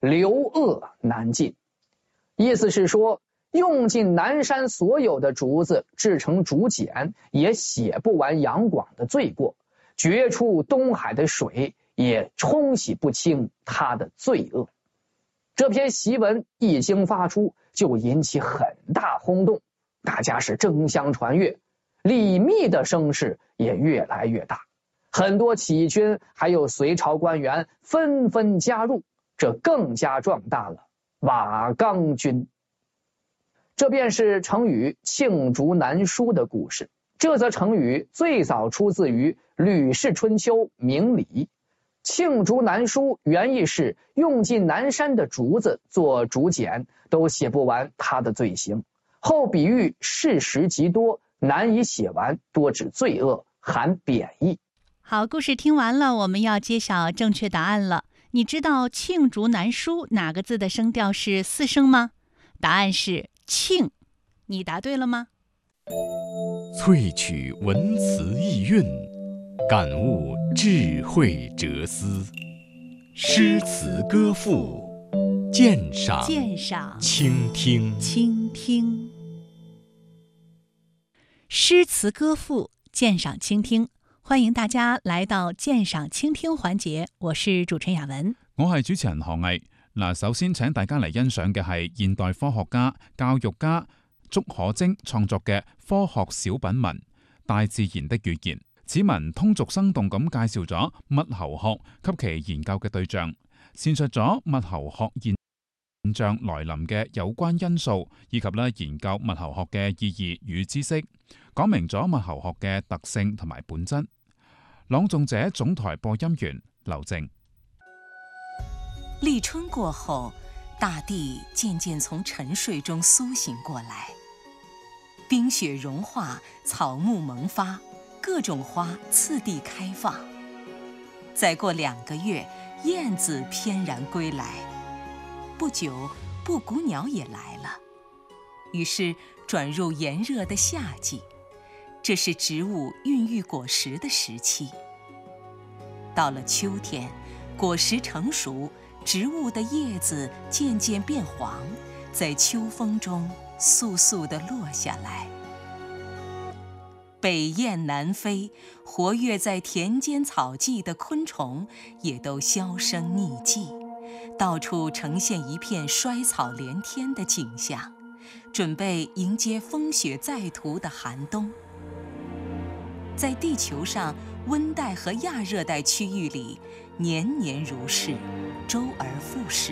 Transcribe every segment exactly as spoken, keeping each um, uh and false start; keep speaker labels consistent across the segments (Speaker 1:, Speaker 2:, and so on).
Speaker 1: 留恶难尽。意思是说，用尽南山所有的竹子制成竹简，也写不完杨广的罪过，决出东海的水，也冲洗不清他的罪恶。这篇檄文一经发出，就引起很大轰动，大家是争相传阅，李密的声势也越来越大，很多起义军还有隋朝官员纷纷加入，这更加壮大了瓦岗军。这便是成语罄竹难书的故事。这则成语最早出自于《吕氏春秋·明礼》。罄竹难书原意是用尽南山的竹子做竹简，都写不完他的罪行。后比喻事实极多，难以写完，多指罪恶，含贬义。
Speaker 2: 好，故事听完了，我们要揭晓正确答案了。你知道罄竹难书哪个字的声调是四声吗？答案是罄。你答对了吗？
Speaker 3: 萃取文辞意蕴，感悟智慧哲思，诗词歌赋，鉴赏
Speaker 2: 鉴赏
Speaker 3: 倾听
Speaker 2: 倾听。诗詞歌賦，鑑賞傾聽，歡迎大家來到鑑賞傾聽環節，我是主持人雅文，
Speaker 4: 我係主持人何毅。嗱，首先請大家嚟欣賞嘅係現代科學家、教育家竺可楨創作嘅科學小品文《大自然的語言》。此文通俗生動咁介紹咗物候學及其研究嘅對象，闡述咗物候學現象來臨嘅有關因素，以及咧研究物候學嘅意義與知識，講明咗物候學嘅特性同埋本質。朗誦者總台播音員劉靜。
Speaker 5: 立春過後，大地漸漸從沉睡中甦醒過來，冰雪融化，草木萌發，各種花次第開放。再過兩個月，燕子翩然歸來。不久，布谷鳥也來了。於是轉入炎熱的夏季，這是植物孕育果實的時期。到了秋天，果實成熟，植物的葉子漸漸變黃，在秋風中簌簌地落下來。北雁南飛，活躍在田間草際的昆蟲也都銷聲匿跡，到處呈現一片衰草連天的景象，準備迎接風雪再塗的寒冬。在地球上，溫帶和亞熱帶區域裡，年年如是，周而復始。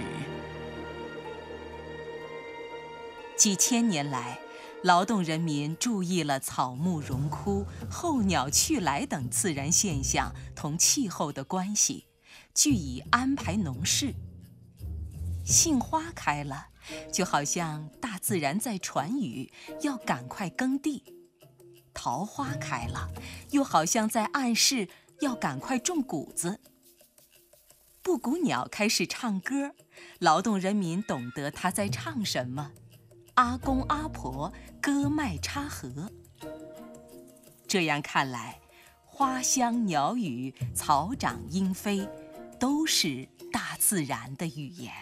Speaker 5: 幾千年來，勞動人民注意了草木榮枯、候鳥去來等自然現象同氣候的關係，據以安排農事。杏花開了，就好像大自然在傳語，要趕快耕地；桃花開了，又好像在暗示要趕快種谷子。布谷鳥開始唱歌，勞動人民懂得它在唱什麼。阿公阿婆割麥插禾。這樣看來，花香鳥語、草長鶯飛，都是大自然的語言。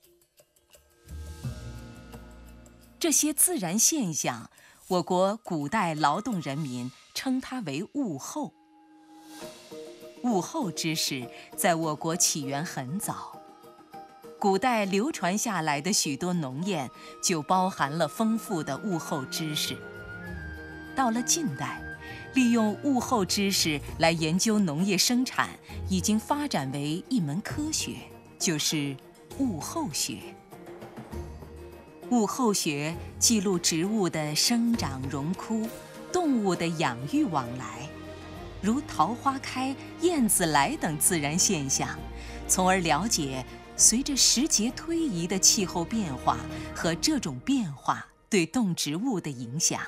Speaker 5: 這些自然現象，我國古代勞動人民稱它為物候。物候知識在我國起源很早，古代流傳下來的許多農諺就包含了豐富的物候知識。到了近代，利用物候知識來研究農業生產已經發展為一門科學，就是物候學。物候學記錄植物的生長榮枯，動物的養育往來，如桃花開、燕子來等自然現象，從而了解隨着時節推移的氣候變化和這種變化對動植物的影響。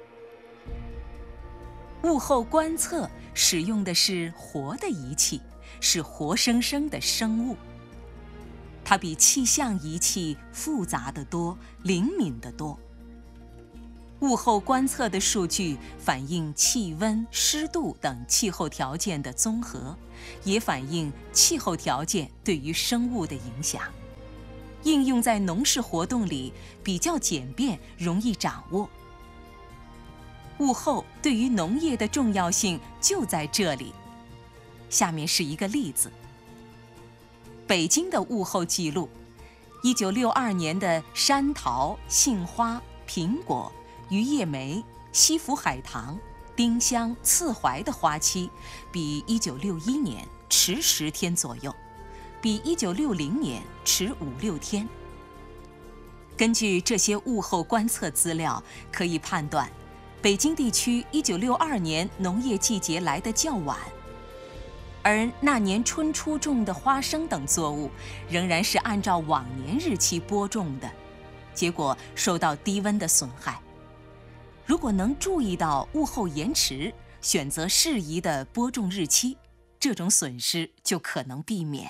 Speaker 5: 物候觀測使用的是活的儀器，是活生生的生物。它比氣象儀器複雜得多，靈敏得多。物候觀測的數據反映氣溫、濕度等氣候條件的綜合，也反映氣候條件對於生物的影響。 应用在农事活动里比较简便，容易掌握。物候对于农业的重要性就在这里。下面是一个例子：北京的物候记录，一九六二年的山桃、杏花、苹果、榆叶梅、西府海棠、丁香、刺槐的花期，比一九六一年迟十天左右，比一九六零年迟五六天。根据这些物候观测资料，可以判断，北京地区一九六二年农业季节来得较晚，而那年春初种的花生等作物，仍然是按照往年日期播种的，结果受到低温的损害。如果能注意到物候延迟，选择适宜的播种日期，这种损失就可能避免。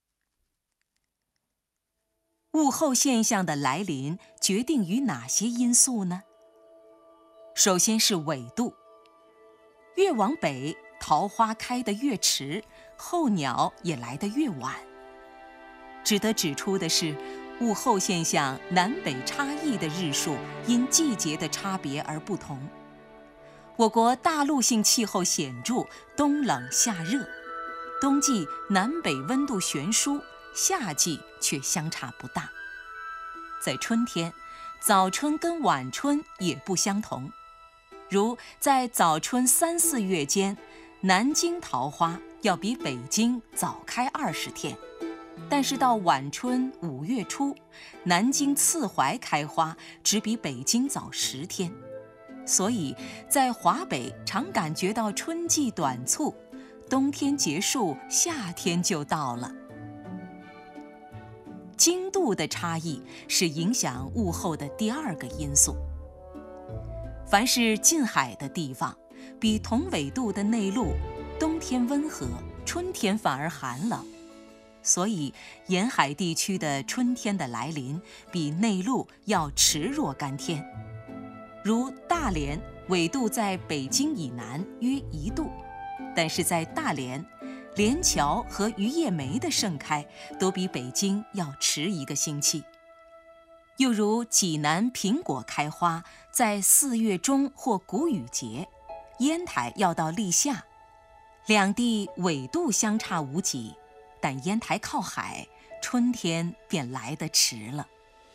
Speaker 5: 物候现象的来临决定于哪些因素呢？首先是纬度，越往北，桃花开得越迟，候鸟也来得越晚。值得指出的是，物候现象南北差异的日数因季节的差别而不同。我国大陆性气候显著，冬冷夏热，冬季南北温度悬殊，夏季却相差不大。在春天，早春跟晚春也不相同。如在早春三四月间，南京桃花要比北京早开二十天，但是到晚春五月初，南京刺槐开花只比北京早十天。所以在华北常感觉到春季短促，冬天结束，夏天就到了。经度的差异是影响物候的第二个因素。凡是近海的地方，比同纬度的内陆，冬天温和，春天反而寒冷，所以沿海地区的春天的来临比内陆要迟若干天。如大连纬度在北京以南约一度，但是在大连，连桥和榆叶梅的盛开都比北京要迟一个星期。又如济南苹果开花在四月中或谷雨节，烟台要到立夏。两地纬度相差无几，但烟台靠海，春天便来得迟了。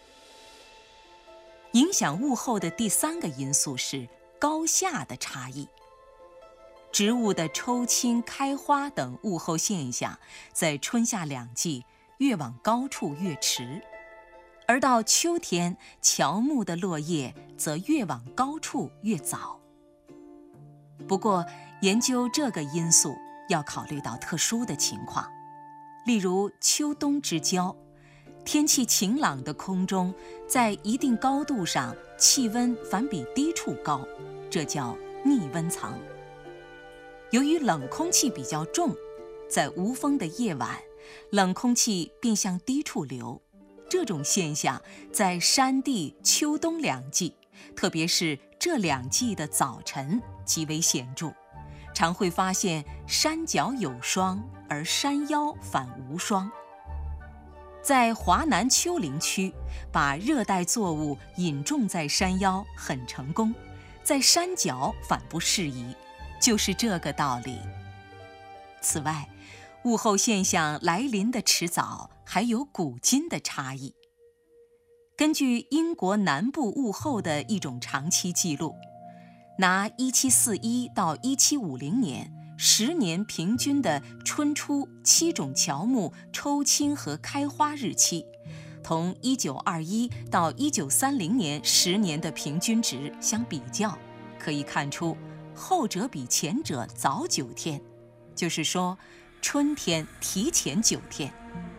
Speaker 5: 影响物候的第三个因素是高下的差异。植物的抽青、开花等物候现象，在春夏两季越往高处越迟，而到秋天，乔木的落叶则越往高处越早。不过，研究这个因素要考虑到特殊的情况，例如秋冬之交，天气晴朗的空中，在一定高度上气温反比低处高，这叫逆温层。由于冷空气比较重，在无风的夜晚，冷空气便向低处流。这种现象在山地秋冬两季，特别是这两季的早晨极为显著，常会发现山脚有霜，而山腰反无霜。在华南丘陵区，把热带作物引种在山腰很成功，在山脚反不适宜，就是这个道理。此外，物候现象来临的迟早还有古今的差异。根据英国南部物候的一种长期记录，拿一七四一到一七五零年十年平均的春初七种乔木抽青和开花日期，同一九二一到一九三零年十年的平均值相比较，可以看出后者比前者早九天，就是说春天提前九天。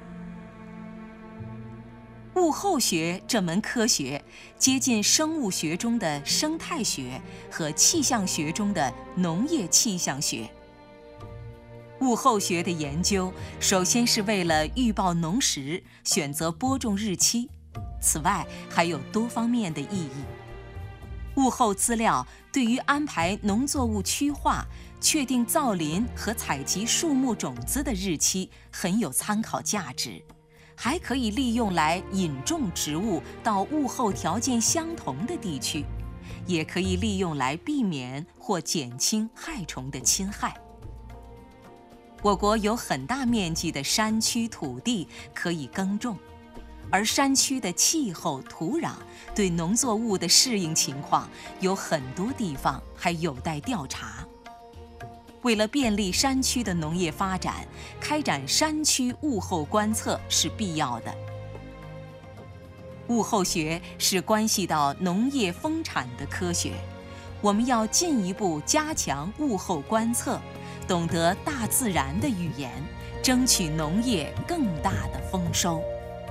Speaker 5: 物候学这门科学接近生物学中的生态学和气象学中的农业气象学。物候学的研究首先是为了预报农时，选择播种日期，此外还有多方面的意义。物候资料对于安排农作物区划、确定造林和采集树木种子的日期很有参考价值， 还可以利用来引种植物到物候条件相同的地区，也可以利用来避免或减轻害虫的侵害。我国有很大面积的山区土地可以耕种，而山区的气候、土壤对农作物的适应情况有很多地方还有待调查。为了便利山区的农业发展，开展山区物候观测是必要的。物候学是关系到农业丰产的科学，我们要进一步加强物候观测，懂得大自然的语言，争取农业更大的丰收。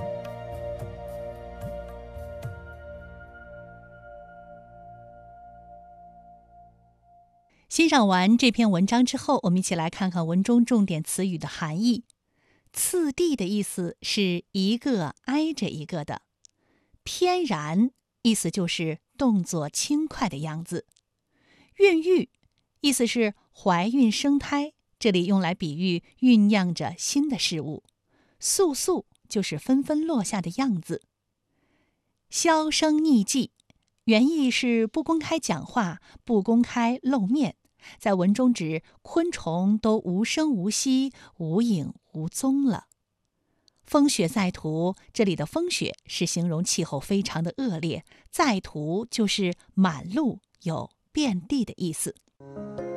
Speaker 2: 欣赏完这篇文章之后，我们一起来看看文中重点词语的含义。次第的意思是一个挨着一个的，翩然意思就是动作轻快的样子，孕育意思是怀孕生胎，这里用来比喻酝酿着新的事物，簌簌就是纷纷落下的样子。销声匿迹原意是不公开讲话，不公开露面，在文中指昆虫都无声无息，无影无踪了。风雪在途，这里的风雪是形容气候非常的恶劣，在途就是满路有遍地的意思。